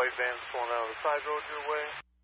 white vans pulling out of the side road your way.